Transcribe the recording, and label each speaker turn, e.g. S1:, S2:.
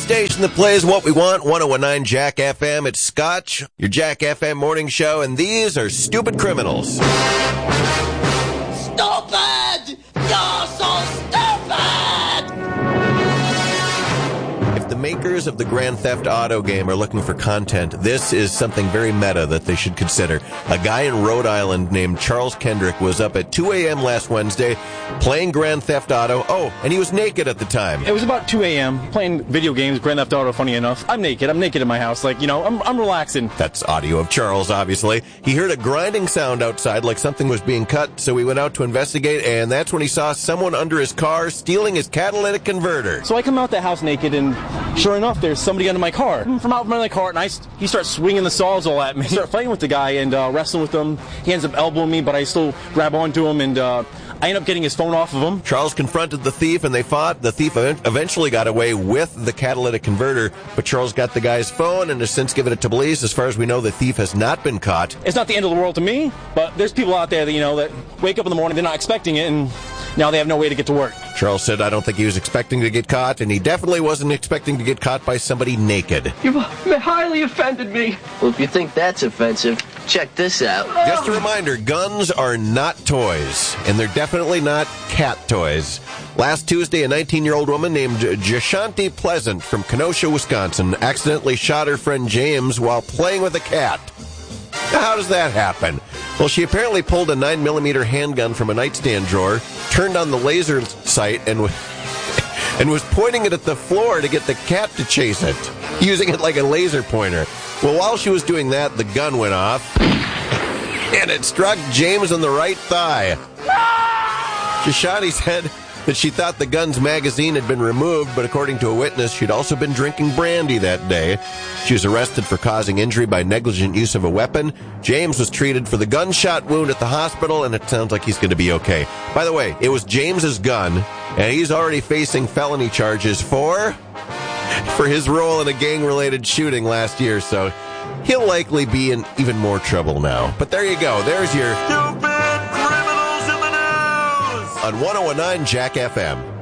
S1: station that plays what we want, 101.9 Jack FM. It's Scotch, your Jack FM morning show, and these are Stupid Criminals.
S2: Stupid! You're so stupid!
S1: If the makers of the Grand Theft Auto game are looking for content, this is something very meta that they should consider. A guy in Rhode Island named Charles Kendrick was up at 2 a.m. last Wednesday playing Grand Theft Auto. Oh, and he was naked at the time.
S3: It was about 2 a.m. playing video games, Grand Theft Auto, funny enough. I'm naked in my house. I'm relaxing.
S1: That's audio of Charles, obviously. He heard a grinding sound outside like something was being cut, so he went out to investigate, and that's when he saw someone under his car stealing his catalytic converter.
S3: So I come out the house naked, and sure enough, there's somebody under my car. From out my car, and he starts swinging the Sawzall at me. I start fighting with the guy and wrestling with him. He ends up elbowing me, but I still grab onto him, and I end up getting his phone off of him.
S1: Charles confronted the thief, and they fought. The thief eventually got away with the catalytic converter, but Charles got the guy's phone and has since given it to police. As far as we know, the thief has not been caught.
S3: It's not the end of the world to me, but there's people out there that, that wake up in the morning, they're not expecting it, and now they have no way to get to work.
S1: Charles said, I don't think he was expecting to get caught, and he definitely wasn't expecting to get caught by somebody naked.
S4: You've highly offended me.
S5: Well, if you think that's offensive, check this out.
S1: Just a reminder, guns are not toys, and they're definitely not cat toys. Last Tuesday, a 19-year-old woman named Jashanti Pleasant from Kenosha, Wisconsin, accidentally shot her friend James while playing with a cat. How does that happen? Well, she apparently pulled a 9mm handgun from a nightstand drawer, turned on the laser sight, and was pointing it at the floor to get the cat to chase it, using it like a laser pointer. Well, while she was doing that, the gun went off, and it struck James on the right thigh. Jashanti said that she thought the gun's magazine had been removed, but according to a witness, she'd also been drinking brandy that day. She was arrested for causing injury by negligent use of a weapon. James was treated for the gunshot wound at the hospital, and it sounds like he's going to be okay. By the way, it was James's gun, and he's already facing felony charges for his role in a gang-related shooting last year, so he'll likely be in even more trouble now. But there you go. There's your Stupid Criminals in the News on 101.9 Jack FM.